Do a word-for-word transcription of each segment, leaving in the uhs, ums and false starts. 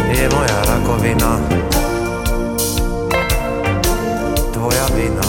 je moja rakovina, tvoja vina.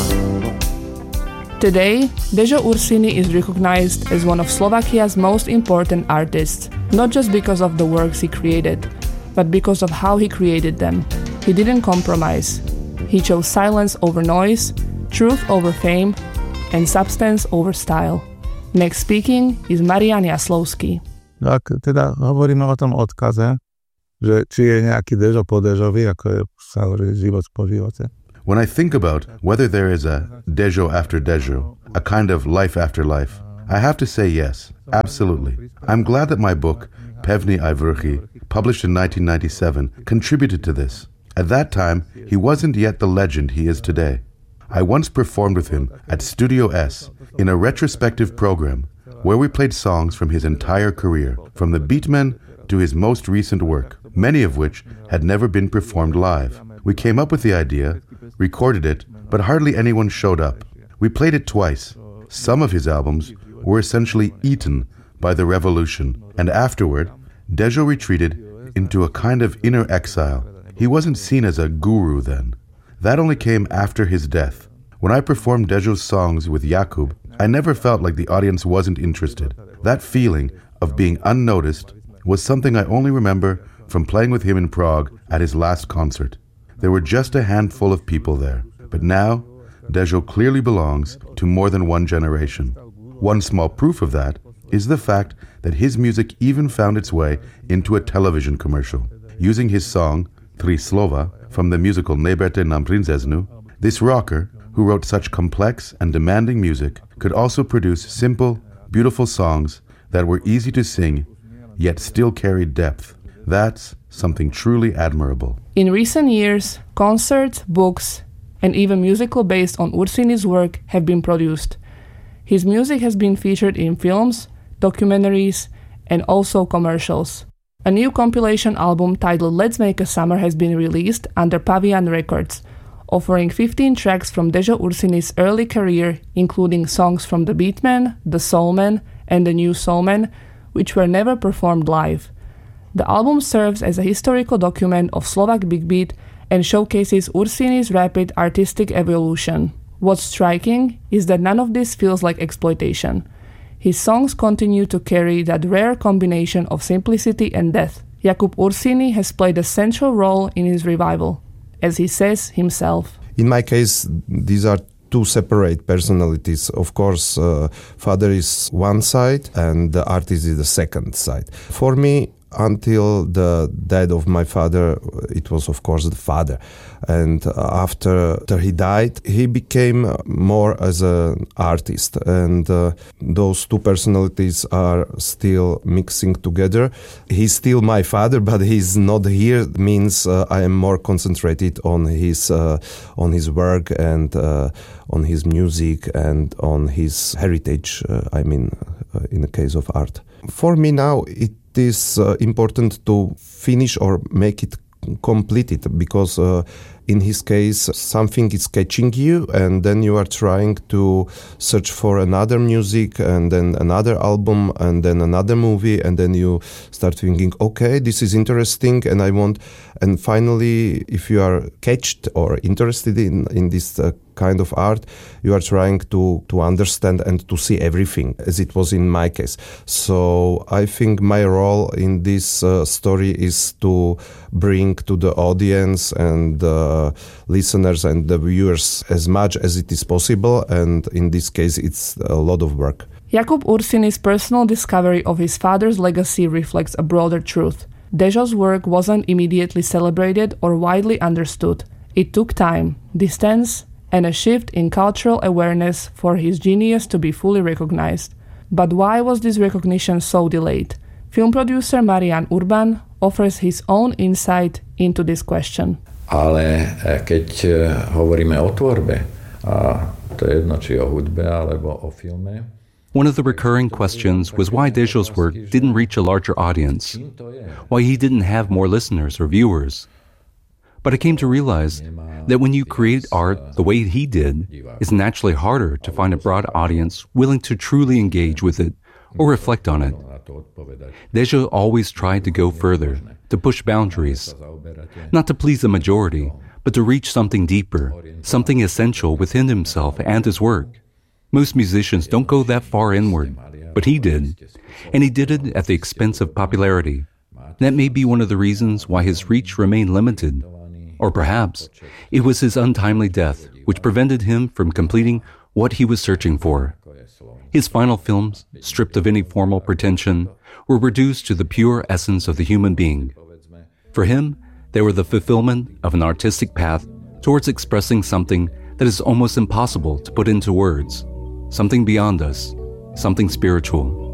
Today, Dežo Ursini is recognized as one of Slovakia's most important artists, not just because of the works he created, but because of how he created them. He didn't compromise. He chose silence over noise, truth over fame, and substance over style. Next speaking is Marián Jaslovský. Ak teda hovoríme o tom odkaze, že či je nejaký Dežo po Dežovi, ako je, sa hovorí život po živote. When I think about whether there is a Dežo after Dežo, a kind of life after life, I have to say yes, absolutely. I'm glad that my book, Pevni aj vrchy, published in nineteen ninety-seven, contributed to this. At that time, he wasn't yet the legend he is today. I once performed with him at Studio S in a retrospective program where we played songs from his entire career, from the Beatmen to his most recent work, many of which had never been performed live. We came up with the idea, recorded it, but hardly anyone showed up. We played it twice. Some of his albums were essentially eaten by the revolution, and afterward, Dežo retreated into a kind of inner exile. He wasn't seen as a guru then. That only came after his death. When I performed Dežo's songs with Jakub, I never felt like the audience wasn't interested. That feeling of being unnoticed was something I only remember from playing with him in Prague at his last concert. There were just a handful of people there. But now, Dežo clearly belongs to more than one generation. One small proof of that is the fact that his music even found its way into a television commercial. Using his song, Tri slova, from the musical Neberte nam princeznu, this rocker, who wrote such complex and demanding music, could also produce simple, beautiful songs that were easy to sing, yet still carried depth. That's something truly admirable. In recent years, concerts, books, and even musical based on Ursini's work have been produced. His music has been featured in films, documentaries, and also commercials. A new compilation album titled Let's Make a Summer has been released under Pavian Records, offering fifteen tracks from Dežo Ursini's early career, including songs from The Beatmen, The Soulmen, and The New Soulmen, which were never performed live. The album serves as a historical document of Slovak Big Beat and showcases Ursini's rapid artistic evolution. What's striking is that none of this feels like exploitation. His songs continue to carry that rare combination of simplicity and depth. Jakub Ursini has played a central role in his revival, as he says himself. In my case, these are two separate personalities. Of course, uh, father is one side and the artist is the second side. For me, until the death of my father, it was of course the father. And after, after he died, he became more as an artist. And uh, those two personalities are still mixing together. He's still my father, but he's not here. It means uh, I am more concentrated on his uh, on his work and uh, on his music and on his heritage. Uh, I mean, uh, in the case of art. For me now, it is uh, important to finish or make it completed, because uh, in his case something is catching you and then you are trying to search for another music and then another album and then another movie, and then you start thinking, okay, this is interesting and I want, and finally if you are catched or interested in, in this uh, kind of art, you are trying to, to understand and to see everything, as it was in my case. So I think my role in this uh, story is to bring to the audience and the listeners and the viewers as much as it is possible, and in this case it's a lot of work. Jakub Ursini's personal discovery of his father's legacy reflects a broader truth. Dežo's work wasn't immediately celebrated or widely understood. It took time, distance, and a shift in cultural awareness for his genius to be fully recognized. But why was this recognition so delayed? Film producer Marián Urban offers his own insight into this question. Ale keď hovoríme o tvorbe, a to je jedno, či o hudbe alebo o filme. One of the recurring questions was why Dežo's work didn't reach a larger audience, why he didn't have more listeners or viewers. But I came to realize that when you create art the way he did, it's naturally harder to find a broad audience willing to truly engage with it or reflect on it. Dežo always tried to go further, to push boundaries, not to please the majority, but to reach something deeper, something essential within himself and his work. Most musicians don't go that far inward, but he did, and he did it at the expense of popularity. That may be one of the reasons why his reach remained limited. Or perhaps it was his untimely death which prevented him from completing what he was searching for. His final films, stripped of any formal pretension, were reduced to the pure essence of the human being. For him, they were the fulfillment of an artistic path towards expressing something that is almost impossible to put into words, something beyond us, something spiritual.